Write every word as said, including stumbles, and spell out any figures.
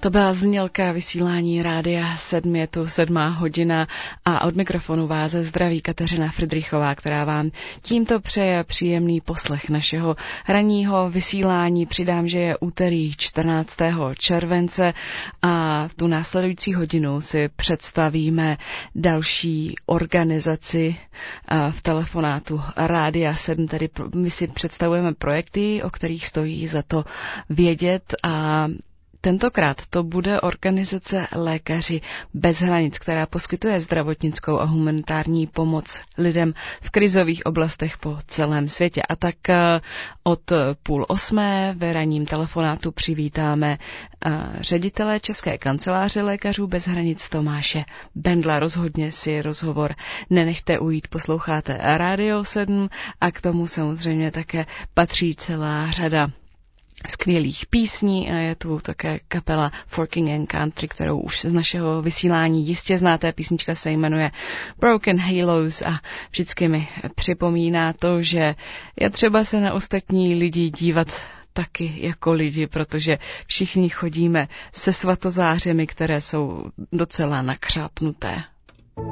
To byla znělka vysílání Rádia sedm, je tu sedmá hodina a od mikrofonu vás zdraví Kateřina Fridrichová, která vám tímto přeje příjemný poslech našeho ranního vysílání. Přidám, že je úterý čtrnáctého července a v tu následující hodinu si představíme další organizaci v telefonátu Rádia sedm, tedy my si představujeme projekty, o kterých stojí za to vědět a tentokrát to bude organizace Lékaři bez hranic, která poskytuje zdravotnickou a humanitární pomoc lidem v krizových oblastech po celém světě. A tak od půl osmé ve ranním telefonátu přivítáme ředitele České kanceláře Lékařů bez hranic Tomáše Bendla. Rozhodně si rozhovor nenechte ujít, posloucháte Rádio sedm a k tomu samozřejmě také patří celá řada skvělých písní a je tu také kapela Forking and Country, kterou už z našeho vysílání jistě znáte. Písnička se jmenuje Broken Halos a vždycky mi připomíná to, že je třeba se na ostatní lidi dívat taky jako lidi, protože všichni chodíme se svatozářemi, které jsou docela nakřápnuté.